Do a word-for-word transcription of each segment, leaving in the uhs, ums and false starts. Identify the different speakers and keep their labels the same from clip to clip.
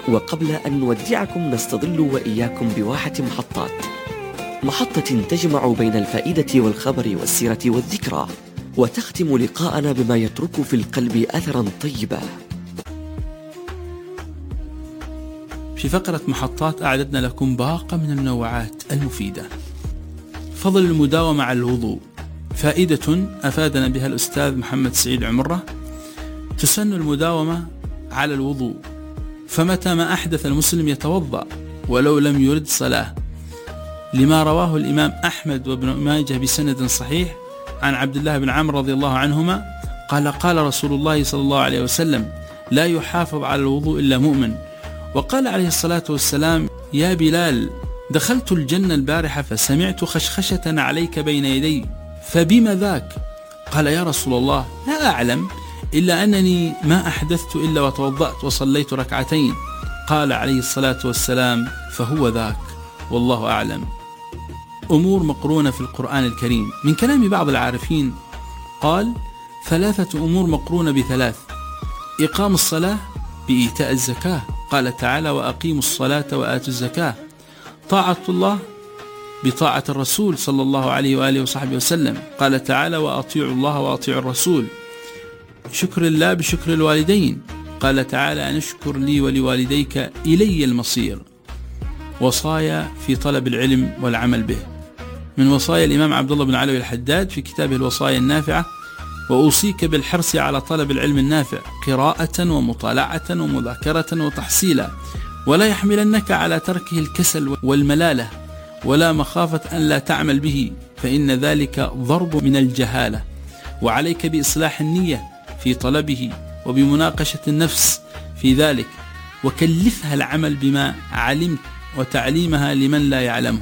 Speaker 1: وقبل أن نودعكم نستظل وإياكم بواحة محطات، محطة تجمع بين الفائدة والخبر والسيرة والذكرى، وتختم لقاءنا بما يترك في القلب أثرا طيبا.
Speaker 2: في فقرة محطات أعددنا لكم باقة من المنوعات المفيدة. فضل المداومة على الوضوء. فائدة أفادنا بها الأستاذ محمد سعيد عمرة: تسن المداومة على الوضوء، فمتى ما أحدث المسلم يتوضأ ولو لم يرد صلاة، لما رواه الإمام أحمد وابن ماجه بسند صحيح عن عبد الله بن عمرو رضي الله عنهما قال: قال رسول الله صلى الله عليه وسلم: لا يحافظ على الوضوء إلا مؤمن. وقال عليه الصلاة والسلام: يا بلال، دخلت الجنة البارحة فسمعت خشخشة عليك بين يدي، فبما ذاك؟ قال: يا رسول الله، لا أعلم إلا أنني ما أحدثت إلا وتوضأت وصليت ركعتين. قال عليه الصلاة والسلام: فهو ذاك، والله أعلم. أمور مقرونة في القرآن الكريم. من كلام بعض العارفين قال: ثلاثة أمور مقرونة بثلاث: إقام الصلاة بإيتاء الزكاة، قال تعالى: وأقيموا الصلاة وآتوا الزكاة. طاعة الله بطاعة الرسول صلى الله عليه وآله وصحبه وسلم، قال تعالى: وأطيعوا الله وأطيعوا الرسول. شكر الله بشكر الوالدين، قال تعالى: أن اشكر لي ولوالديك إلي المصير. وصايا في طلب العلم والعمل به. من وصايا الإمام عبد الله بن علوي الحداد في كتابه الوصايا النافعة: وأوصيك بالحرص على طلب العلم النافع، قراءة ومطالعة ومذاكرة وتحصيلا، ولا يحملنك على تركه الكسل والملالة، ولا مخافة أن لا تعمل به، فإن ذلك ضرب من الجهالة. وعليك بإصلاح النية في طلبه، وبمناقشة النفس في ذلك، وكلفها العمل بما علمت وتعليمها لمن لا يعلمه.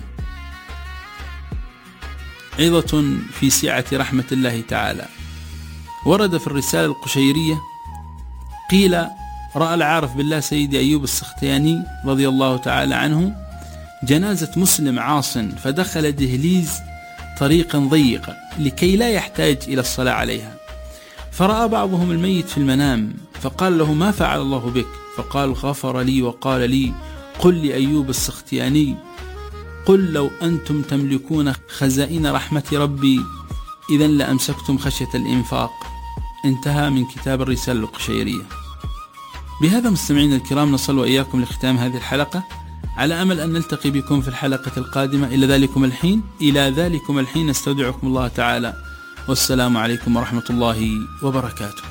Speaker 2: عظة في سعة رحمة الله تعالى. ورد في الرسالة القشيرية قيل: رأى العارف بالله سيدي أيوب السختياني رضي الله تعالى عنه جنازة مسلم عاص، فدخل دهليز طريقا ضيقا لكي لا يحتاج إلى الصلاة عليها، فرأى بعضهم الميت في المنام، فقال له: ما فعل الله بك؟ فقال: غفر لي وقال لي: قل لأيوب السختياني: قل لو أنتم تملكون خزائن رحمة ربي إذا لأمسكتم خشية الإنفاق. انتهى من كتاب الرسالة القشيرية. بهذا مستمعين الكرام نصل وإياكم لختام هذه الحلقة، على أمل أن نلتقي بكم في الحلقة القادمة. إلى ذلكم الحين إلى ذلكم الحين نستودعكم الله تعالى، والسلام عليكم ورحمة الله وبركاته.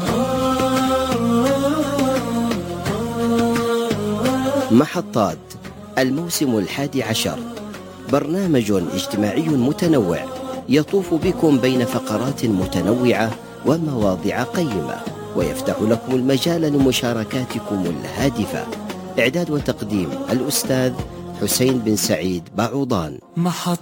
Speaker 3: محطات الموسم الحادي عشر، برنامج اجتماعي متنوع يطوف بكم بين فقرات متنوعة ومواضيع قيمة، ويفتح لكم المجال لمشاركاتكم الهادفة. إعداد وتقديم الأستاذ حسين بن سعيد بعوضان.